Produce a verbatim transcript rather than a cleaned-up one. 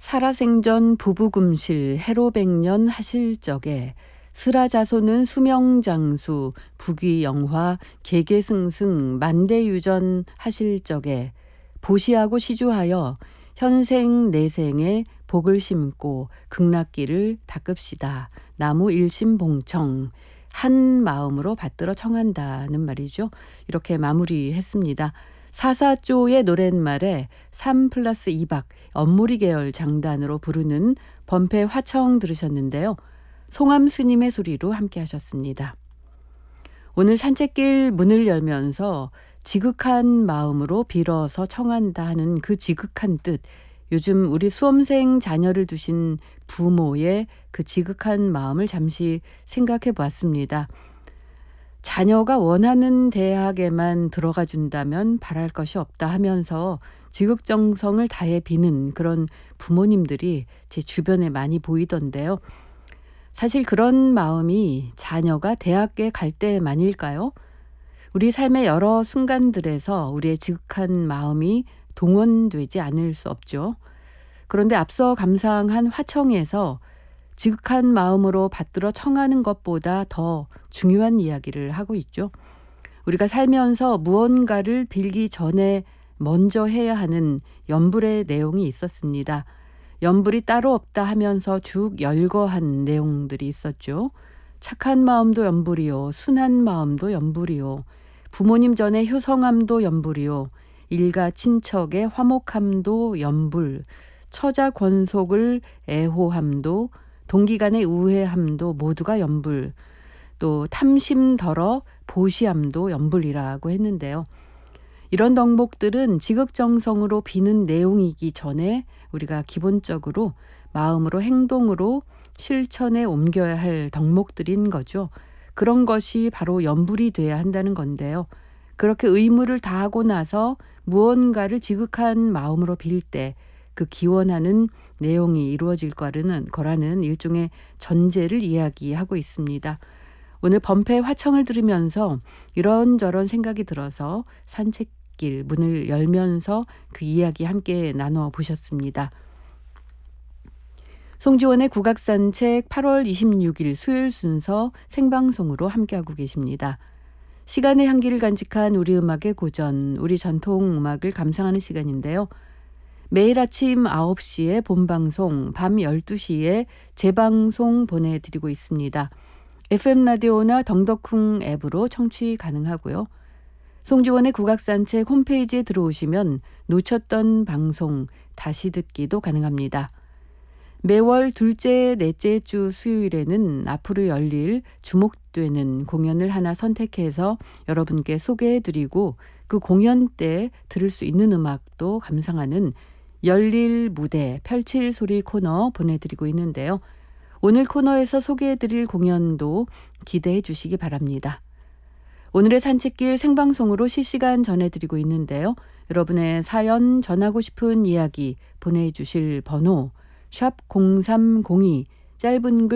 살아생전 부부금실 해로백년 하실 적에 스라자손은 수명장수 부귀영화 계계승승 만대유전 하실 적에 보시하고 시주하여 현생 내생에 복을 심고 극락기를 닦읍시다. 나무 일심봉청 한 마음으로 받들어 청한다는 말이죠. 이렇게 마무리했습니다. 사사조의 노랫말에 삼 플러스 이 박 엄무리 계열 장단으로 부르는 범패 화청 들으셨는데요. 송암 스님의 소리로 함께 하셨습니다. 오늘 산책길 문을 열면서 지극한 마음으로 빌어서 청한다 하는 그 지극한 뜻, 요즘 우리 수험생 자녀를 두신 부모의 그 지극한 마음을 잠시 생각해 보았습니다. 자녀가 원하는 대학에만 들어가 준다면 바랄 것이 없다 하면서 지극정성을 다해 비는 그런 부모님들이 제 주변에 많이 보이던데요. 사실 그런 마음이 자녀가 대학에 갈 때만일까요? 우리 삶의 여러 순간들에서 우리의 지극한 마음이 동원되지 않을 수 없죠. 그런데 앞서 감상한 화청에서 지극한 마음으로 받들어 청하는 것보다 더 중요한 이야기를 하고 있죠. 우리가 살면서 무언가를 빌기 전에 먼저 해야 하는 염불의 내용이 있었습니다. 염불이 따로 없다 하면서 쭉 열거한 내용들이 있었죠. 착한 마음도 염불이요. 순한 마음도 염불이요. 부모님 전에 효성함도 염불이요. 일가 친척의 화목함도 염불. 처자 권속을 애호함도 동기간의 우애함도 모두가 염불, 또 탐심덜어 보시함도 염불이라고 했는데요. 이런 덕목들은 지극정성으로 비는 내용이기 전에 우리가 기본적으로 마음으로 행동으로 실천에 옮겨야 할 덕목들인 거죠. 그런 것이 바로 염불이 돼야 한다는 건데요. 그렇게 의무를 다하고 나서 무언가를 지극한 마음으로 빌 때 그 기원하는 내용이 이루어질 거라는, 거라는 일종의 전제를 이야기하고 있습니다. 오늘 범패 화청을 들으면서 이런저런 생각이 들어서 산책길 문을 열면서 그 이야기 함께 나눠 보셨습니다. 송지원의 국악산책 팔월 이십육일 수요일 순서 생방송으로 함께하고 계십니다. 시간의 향기를 간직한 우리 음악의 고전, 우리 전통 음악을 감상하는 시간인데요. 매일 아침 아홉 시에 본방송, 밤 열두 시에 재방송 보내드리고 있습니다. 에프엠 라디오나 덩덕쿵 앱으로 청취 가능하고요. 송지원의 국악산책 홈페이지에 들어오시면 놓쳤던 방송 다시 듣기도 가능합니다. 매월 둘째, 넷째 주 수요일에는 앞으로 열릴 주목되는 공연을 하나 선택해서 여러분께 소개해드리고 그 공연 때 들을 수 있는 음악도 감상하는 열릴 무대, 펼칠 소리 코너 보내드리고 있는데요. 오늘 코너에서 소개해드릴 공연도 기대해 주시기 바랍니다. 오늘의 산책길 생방송으로 실시간 전해드리고 있는데요. 여러분의 사연, 전하고 싶은 이야기 보내주실 번호 샵 공삼공이, 짧은 글